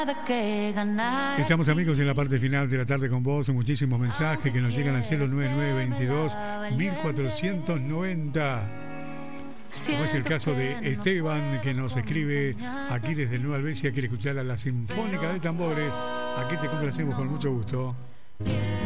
Estamos, amigos, en la parte final de la tarde con vos. Muchísimos mensajes que nos llegan al 09922-1490. Como es el caso de Esteban, que nos escribe aquí desde Nueva Albesia, quiere escuchar a la Sinfónica de Tambores. Aquí te complacemos con mucho gusto.